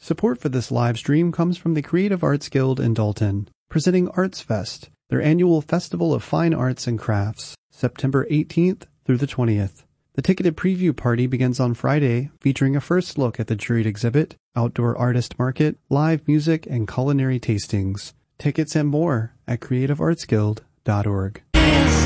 Support for this live stream comes from the Creative Arts Guild in Dalton, presenting Arts Fest, their annual festival of fine arts and crafts, September 18th through the 20th. The ticketed preview party begins on Friday, featuring a first look at the juried exhibit, outdoor artist market, live music, and culinary tastings. Tickets and more at creativeartsguild.org.